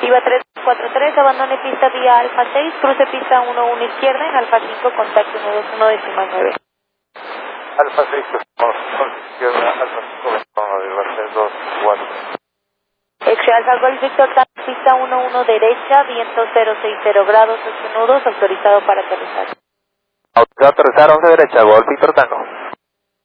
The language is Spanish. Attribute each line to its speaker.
Speaker 1: Viva 343, abandone pista vía Alfa 6, cruce pista 11 izquierda en Alfa 5, contacto 121 decimal 9.
Speaker 2: Alfa 6, izquierda, Alfa 5, 21, 324.
Speaker 1: X-Ray Alfa Golf Victor, pista 11 derecha, viento 060 grados, 8 nudos, autorizado para aterrizar.
Speaker 2: Autorizado aterrizar 11 derecha, Golf Victor Tango.